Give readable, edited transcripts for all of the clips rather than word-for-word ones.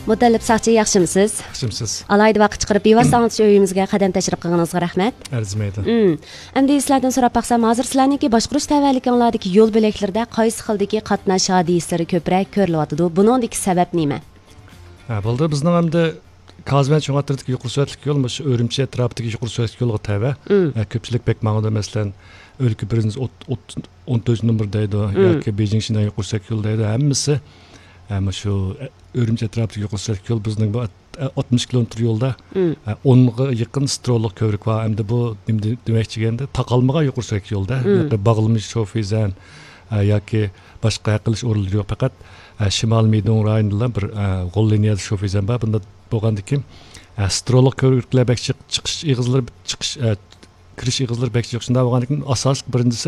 Mutallib Saqchi, yaxshimisiz? Yaxshimisiz. Alayda vaqt chiqarib bevasangiz uyimizga qadam tashrif qilganingizga rahmat. Arzimaydi. Endi sizlardan so'rab baqsam, hozir sizlarningki boshqarish tavallikinglardagi yo'l belaklarida qaysi xildagi qatnash hodisalari ko'proq ko'rilyotdi? Buningdagi sabab nima? Bo'ldi, bizning hamda Kazmen Çoğatır'daki yuqori süratlik yo'l, shu Örümçi etrafidagi yuqori süratlik yo'lga tava. Ko'pchilik bek ma'noda masalan O'lka 14 numerdaydi yoki Beijing Shinay yuqori süratlik yo'l deydi. Hammasi shu Örümçi etrafidagi yuqori süratlik yo'l bizning 60 kilometr yo'lda 10 ga yaqin strolliq ko'vrik var. Hamda bu demoqchi deganda taqalmaga yuqori süratlik yo'lda bog'ilmish Shofizan yoki boshqa qilish o'rinlari yo'q, faqat Şimal Meydon rayonida bir g'ol liniyada Shofizan bor. Bunda bo'lgandan keyin strolliq ko'riklar bek chiqish ig'izlar kirish ig'izlar bek chiqish shunda bo'lgandan keyin asosiy birinchisi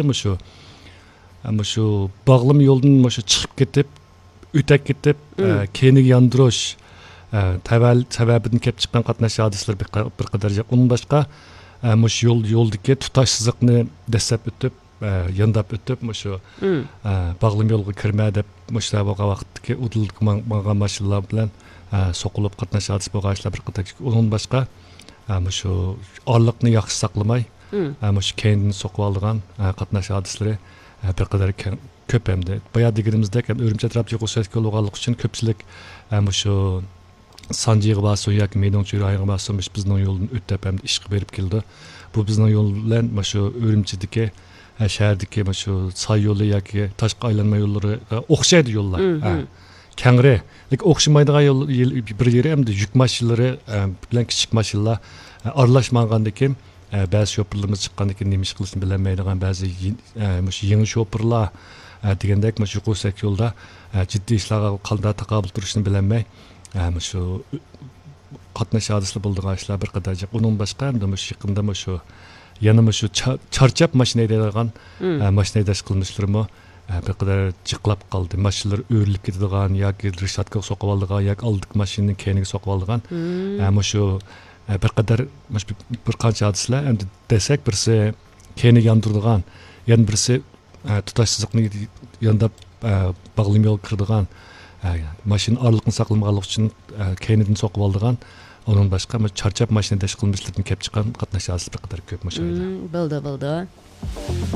shu bog'lim yo'ldan shu chiqib ketib o'tib ketib keyingi yondirish sababidan kelib chiqqan qatnash hodisalar bir qadar undan boshqa shu yo'ldagi tutash siziqni dastlab o'tib yondab o'tib shu bog'lim yo'lga kirma deb shu bo'lgan vaqtdagi o'tilgan mashinalar bilan so'qilib qatnash hodisa bo'lganlar bir qadar undan boshqa shu orliqni yaxshi saqlamay shu keyindan so'qib olgan qatnash hodisalari bir qadar ko'p hamda boya deganimizdek Örümçi etrafidagi qo'shalik yo'l bo'lganligi uchun ko'pchilik shu Sanjiga bo'lsin yoki Meydonchi rayoniga bo'lsin bizning yo'ldan o'tib hamda ishga berib keldi. Bu bizning yo'l bilan shu Örümçidagi shahardagi shu soy yo'li yoki tashqi aylanma yo'llari o'xshaydi yo'llar. Kangri, o'xshamaydigan yo'l bir yeri hamda yuk mashinalari bilan kichik mashinalar aralashmagandan keyin ba'zi shoferlarimiz chiqqandan keyin nima ish qilishni bilmaydigan ba'zi yangi shoferlar degandek shu qo'shak yo'lda jiddiy ishlarga qanday taqobil turishni bilmay shu qatnash hodisalar bo'lgan ishlar bir qadar. Uning boshqa hamda shu yaqinda shu yana shu charchab mashina haydaydigan mashina haydash qilmishlarmi bir qadar jiqlab qoldi. Mashinalar o'rilib ketadigan yoki rishatga so'qib oldigan yoki oldik mashinaning keyiniga so'qib oldigan shu bir qadar bir qancha hodisalar endi desak birisi keyiniga yondiradigan, yana birisi tutash siziqni yondab bog'lim yo'l kiradigan mashina orliqni saqlamaganligi uchun keyinidan so'qib oldigan. Onun boshqa charchab mashina haydаш qilmishlardan kelib chiqqan qatnash hodisalari bir qadar ko'p mashina. Bo'ldi.